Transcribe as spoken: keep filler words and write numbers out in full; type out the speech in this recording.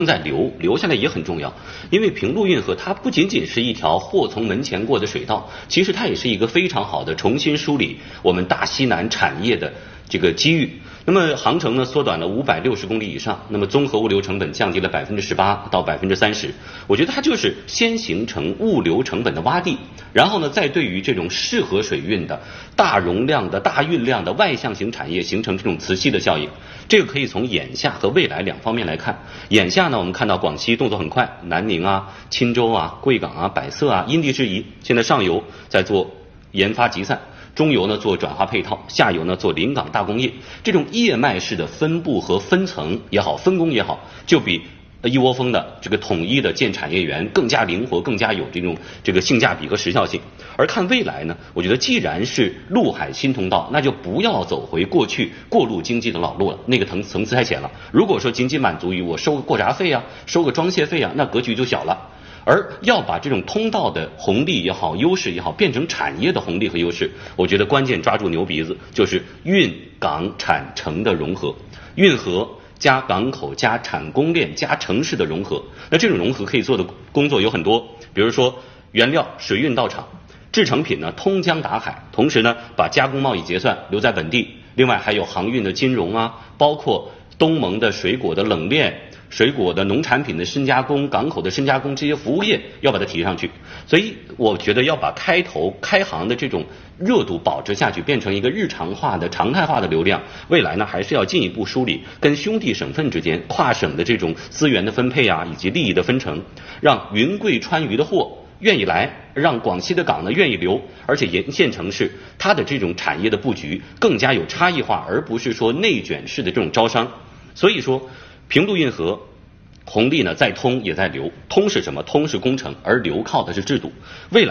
在留留下来也很重要，因为平陆运河它不仅仅是一条货从门前过的水道，其实它也是一个非常好的重新梳理我们大西南产业的这个机遇。那么航程呢缩短了五百六十公里以上，那么综合物流成本降低了百分之十八到百分之三十。我觉得它就是先形成物流成本的洼地，然后呢再对于这种适合水运的大容量的大运量的外向型产业形成这种磁吸的效应。这个可以从眼下和未来两方面来看。眼下呢，我们看到广西动作很快，南宁啊、钦州啊、贵港啊、百色啊因地制宜，现在上游在做研发集散。中游呢做转化配套，下游呢做临港大工业，这种叶脉式的分布和分层也好，分工也好，就比一窝蜂的这个统一的建产业园更加灵活，更加有这种这个性价比和时效性。而看未来呢，我觉得既然是陆海新通道，那就不要走回过去过路经济的老路了，那个层层次太浅了。如果说仅仅满足于我收个过闸费啊，收个装卸费啊，那格局就小了。而要把这种通道的红利也好，优势也好，变成产业的红利和优势，我觉得关键抓住牛鼻子就是运港产城的融合，运河加港口加产供链加城市的融合。那这种融合可以做的工作有很多，比如说原料水运到厂，制成品呢通江达海，同时呢把加工贸易结算留在本地，另外还有航运的金融啊，包括东盟的水果的冷链，水果的农产品的深加工，港口的深加工，这些服务业要把它提上去。所以我觉得要把开头开行的这种热度保持下去，变成一个日常化的常态化的流量。未来呢还是要进一步梳理跟兄弟省份之间跨省的这种资源的分配啊，以及利益的分成，让云贵川渝的货愿意来，让广西的港呢愿意留，而且沿线城市它的这种产业的布局更加有差异化，而不是说内卷式的这种招商。所以说平陆运河红利呢在通也在流，通是什么？通是工程，而流靠的是制度。未来